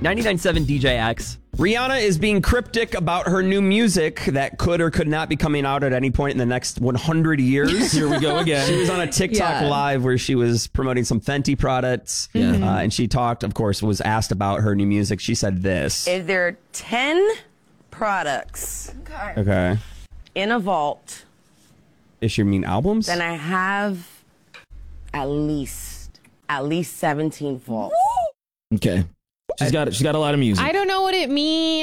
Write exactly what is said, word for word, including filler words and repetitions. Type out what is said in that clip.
ninety-nine point seven D J X. Rihanna is being cryptic about her new music that could or could not be coming out at any point in the next one hundred years. Here we go again. She was on a TikTok Yeah. live where she was promoting some Fenty products. Yeah. Uh, and she talked, of course, was asked about her new music. She said this. If there are ten products Okay. in a vault, Is she mean albums? then I have at least, at least seventeen vaults. Okay. She's got she's got a lot of music. I don't know what it means.